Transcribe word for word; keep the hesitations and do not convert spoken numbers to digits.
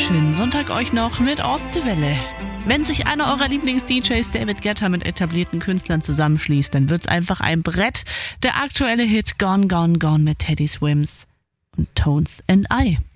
schönen Sonntag euch noch mit Ostseewelle. Wenn sich einer eurer Lieblings-D Js, David Guetta, mit etablierten Künstlern zusammenschließt, dann wird's einfach ein Brett. Der aktuelle Hit Gone, Gone, Gone mit Teddy Swims und Tones and I.